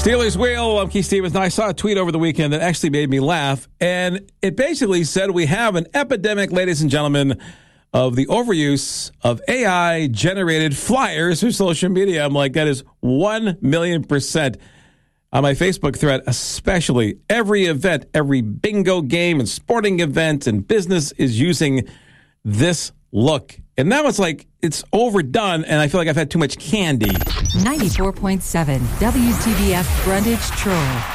Steelers Wheel, I'm Keith Stevens. Now, I saw a tweet over the weekend that actually made me laugh, and it basically said we have an epidemic, ladies and gentlemen, of the overuse of AI-generated flyers for social media. I'm like, that is 1,000,000%. On my Facebook thread, especially, every event, every bingo game and sporting event and business is using this look. And now it's like it's overdone, and I feel like I've had too much candy. 94.7 WTBF Greenwich Troy.